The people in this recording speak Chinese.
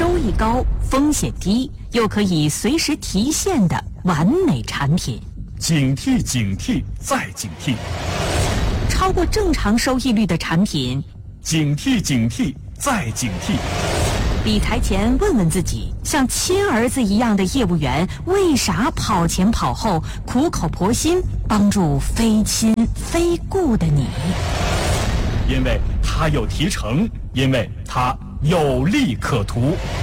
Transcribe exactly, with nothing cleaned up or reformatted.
收益高、风险低，又可以随时提现的完美产品。 警惕警惕再警惕， 超过正常收益率的产品， 警惕警惕再警惕。 理财前问问自己，像亲儿子一样的业务员为啥跑前跑后，苦口婆心帮助非亲非故的你？ 因为他有提成，因为他有利可图。